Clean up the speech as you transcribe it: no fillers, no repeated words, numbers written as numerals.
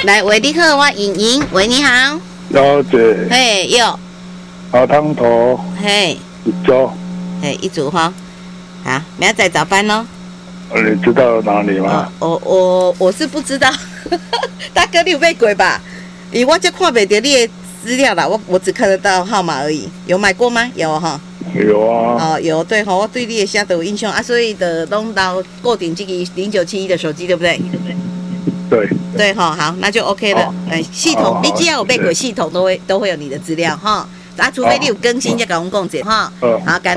来，喂，你好，我莹莹，喂，你好。 了解。 嘿，有。 好汤头。 嘿。 一周。 嘿，一组哈。好，明仔载早班咯。 你知道哪里吗？ 我是不知道。大哥，你有买过吧？因为我就看不到你的资料啦，我只看得到号码而已。有买过吗？有哈。 有啊。 有对哈，我对你的写都有印象啊，所以的弄到固定这个0971的手机，对不对？ 对。 对哈，好，那就 OK 了。系统你只要有买过系统，都会有你的资料哈。除非你有更新，再跟我们讲解哈。好，